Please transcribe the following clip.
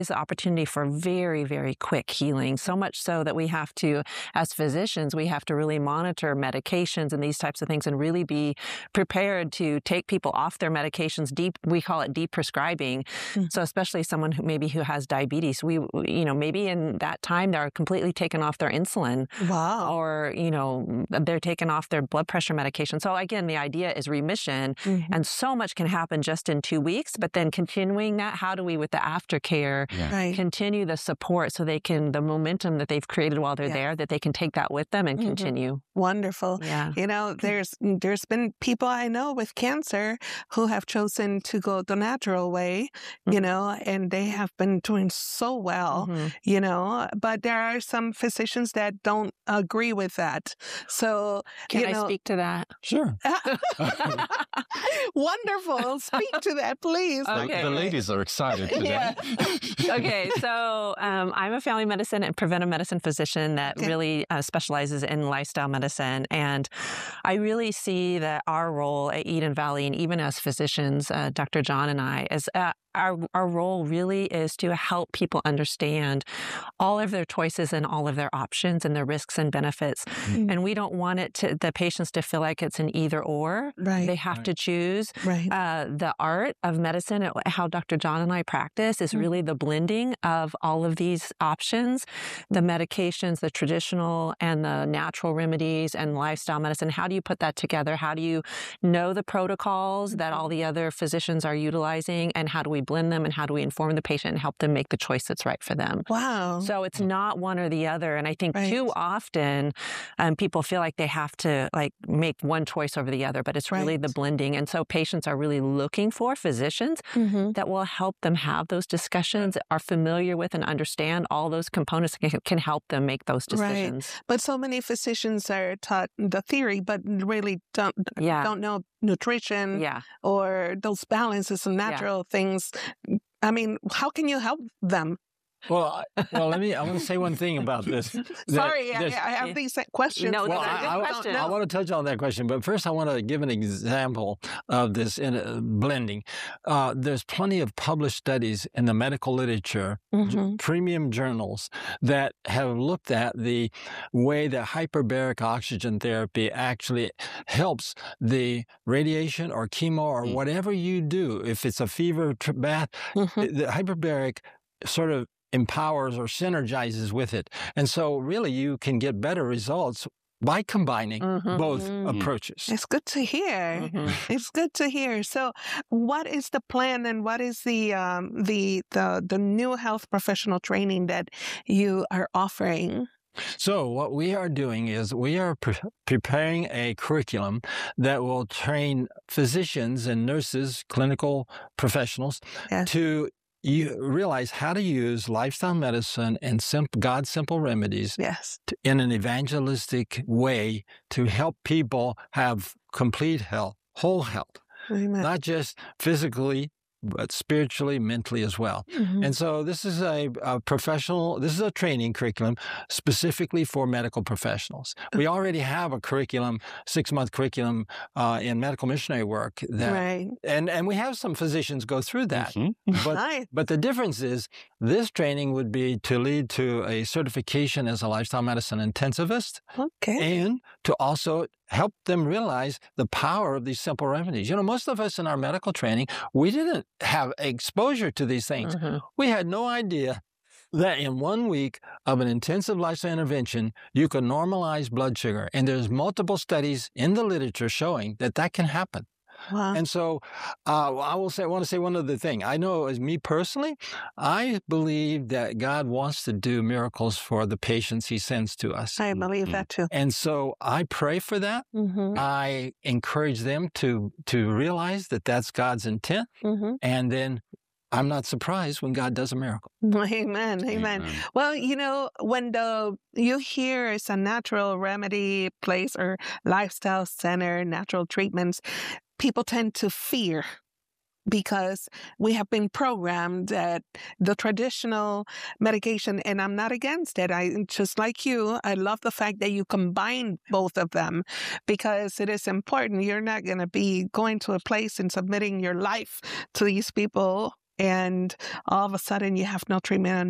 is the opportunity for very, very quick healing, so much so that we have to, as physicians, we have to really monitor medications and these types of things and really be prepared to take people off their medications. We call it deprescribing. So especially someone who has diabetes, maybe in that time they're completely taken off their insulin. Wow. Or, they're taken off their blood pressure medication. So again, the idea is remission, and so much can happen just in 2 weeks, but then continuing that, how do we, with the aftercare, continue the support so the momentum that they've created while they're there, that they can take that with them and continue. Wonderful. Yeah. There's been people I know with cancer who have chosen to go the natural way, and they have been doing so well, but there are some physicians that don't agree with that. So, Can I speak to that? Sure. Wonderful. Speak to that, please. Okay. The ladies are excited today. Okay, so I'm a family medicine and preventive medicine physician that really specializes in lifestyle medicine. And I really see that our role at Eden Valley, and even as physicians, Dr. John and I, is our role really is to help people understand all of their choices and all of their options and their risks and benefits. And we don't want the patients to feel like it's an either or. Right. They have to choose. Right. The art of medicine, how Dr. John and I practice, is really the blending of all of these options, the medications, the traditional and the natural remedies and lifestyle medicine. How do you put that together? How do you know the protocols that all the other physicians are utilizing, and how do we blend them, and how do we inform the patient and help them make the choice that's right for them? Wow. So it's not one or the other. And I think too often people feel like they have to make one choice over the other, but it's really the blending. And so patients are really looking for physicians that will help them have those discussions, are familiar with and understand all those components, can help them make those decisions. Right. But so many physicians are taught the theory, but really don't know nutrition or those balances and natural things. I mean, how can you help them? Well, I want to say one thing about this. Sorry, I have these questions. No, I want to touch on that question, but first I want to give an example of this in blending. There's plenty of published studies in the medical literature, premium journals, that have looked at the way that hyperbaric oxygen therapy actually helps the radiation or chemo or whatever you do. If it's a fever bath, the hyperbaric sort of empowers or synergizes with it. And so really you can get better results by combining both approaches. It's good to hear. It's good to hear. So what is the plan, and what is the new health professional training that you are offering? So what we are doing is we are preparing a curriculum that will train physicians and nurses, clinical professionals, to realize how to use lifestyle medicine and God's simple remedies in an evangelistic way to help people have complete health, whole health, not just physically, but spiritually, mentally as well. And so this is a training curriculum specifically for medical professionals. We already have a curriculum, 6-month curriculum in medical missionary work and we have some physicians go through that. But the difference is this training would be to lead to a certification as a lifestyle medicine intensivist and to also help them realize the power of these simple remedies. Most of us in our medical training, we didn't have exposure to these things. We had no idea that in 1 week of an intensive lifestyle intervention, you can normalize blood sugar. And there's multiple studies in the literature showing that can happen. Wow. And so I want to say one other thing. I know as me personally, I believe that God wants to do miracles for the patients he sends to us. I believe that too. And so I pray for that. I encourage them to realize that that's God's intent. And then I'm not surprised when God does a miracle. Amen. Well, when you hear it's a natural remedy place or lifestyle center, natural treatments, people tend to fear because we have been programmed that the traditional medication, and I'm not against it. Just like you, I love the fact that you combine both of them because it is important. You're not going to be going to a place and submitting your life to these people and all of a sudden you have no treatment